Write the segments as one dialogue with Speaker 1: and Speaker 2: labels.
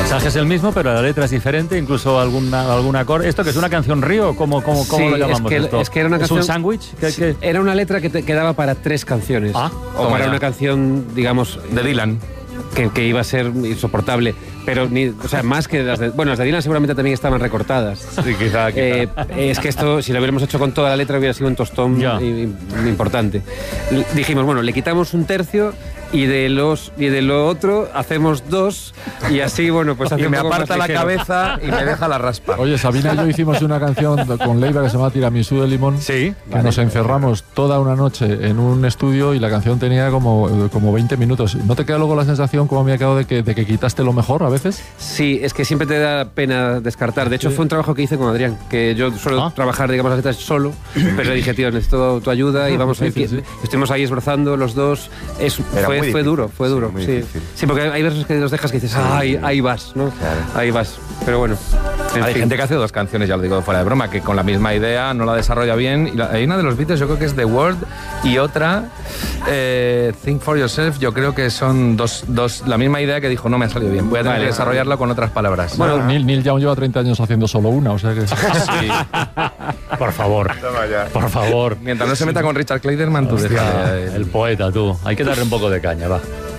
Speaker 1: mensaje es el mismo, pero la letra es diferente, incluso algún acorde. ¿Esto que es una canción río? ¿Cómo
Speaker 2: Sí,
Speaker 1: lo llamamos esto?
Speaker 2: es que era una canción...
Speaker 1: ¿Es un sándwich?
Speaker 2: Sí, era una letra que quedaba para 3 canciones. O para una canción, digamos...
Speaker 3: De Dylan.
Speaker 2: Que iba a ser insoportable. Pero, más que las de... Bueno, las de Dylan seguramente también estaban recortadas.
Speaker 1: Sí, quizá.
Speaker 2: Es que esto, si lo hubiéramos hecho con toda la letra, hubiera sido un tostón importante. Dijimos, bueno, le quitamos un tercio y de lo otro hacemos 2 y así, bueno, pues hace
Speaker 3: y
Speaker 2: un
Speaker 3: me
Speaker 2: poco
Speaker 3: aparta
Speaker 2: más
Speaker 3: la
Speaker 2: ligero.
Speaker 3: cabeza y me deja la raspa.
Speaker 4: Oye, Sabina y yo hicimos una canción con Leiva que se llama Tiramisú de limón.
Speaker 1: Sí.
Speaker 4: Que nos encerramos toda una noche en un estudio y la canción tenía como 20 minutos. ¿No te queda luego la sensación, como me ha quedado, de que quitaste lo mejor a veces?
Speaker 2: Sí, es que siempre te da pena descartar. De hecho, fue un trabajo que hice con Adrián, que yo suelo trabajar, digamos, las letras solo, pero le dije, tío, necesito tu ayuda y vamos a ir. Estuvimos ahí esforzando los dos. Fue duro. Sí, porque hay veces que los dejas que dices, ahí vas, ¿no? Claro. Ahí vas. Pero bueno.
Speaker 3: Hay gente que hace 2 canciones, ya lo digo fuera de broma, que con la misma idea no la desarrolla bien. Y hay una de los Beatles, yo creo que es The World, y otra, Think for Yourself, yo creo que son dos la misma idea que dijo, no me ha salido bien. Voy a tener que desarrollarla con otras palabras.
Speaker 4: Bueno, Neil Young lleva 30 años haciendo solo una, o sea que...
Speaker 3: Sí.
Speaker 1: Por favor. Por favor.
Speaker 3: Mientras no se meta con Richard Clayderman, tú deja
Speaker 1: el poeta, tú. Hay que darle un poco de caña, va.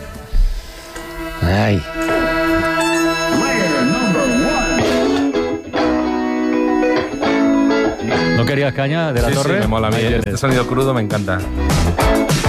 Speaker 1: Ay. ¿No querías caña de la torre?
Speaker 3: Sí, me mola a mí. Este sonido crudo me encanta.